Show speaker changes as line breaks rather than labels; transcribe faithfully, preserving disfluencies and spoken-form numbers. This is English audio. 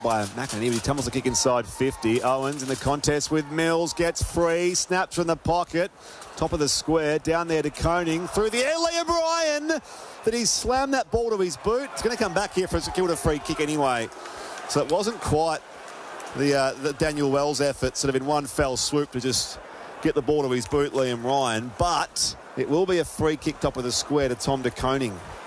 by McInerney. He tumbles the kick inside fifty. Owens in the contest with Mills, gets free, snaps from the pocket, top of the square, down there to Koning, through the air, Liam Ryan, that he's slammed that ball to his boot. It's going to come back here for a St free kick anyway. So it wasn't quite the, uh, the Daniel Wells effort, sort of in one fell swoop to just get the ball to his boot, Liam Ryan, but it will be a free kick top of the square to Tom De Koning.